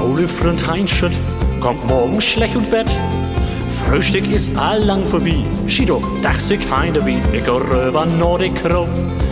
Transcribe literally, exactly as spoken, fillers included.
Faule Freund Heinschütt kommt morgen schlecht und Bett. Frühstück ist allang vorbei. Schido, dach sich heine wie, ich geh rüber Nordic Crow.